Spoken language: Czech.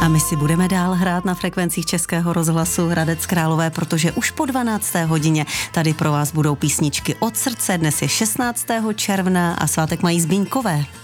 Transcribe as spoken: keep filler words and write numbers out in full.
A my si budeme dál hrát na frekvencích Českého rozhlasu Hradec Králové, protože už po dvanácté hodině tady pro vás budou písničky od srdce. Dnes je šestnáctého června a svátek mají Zbíňkové.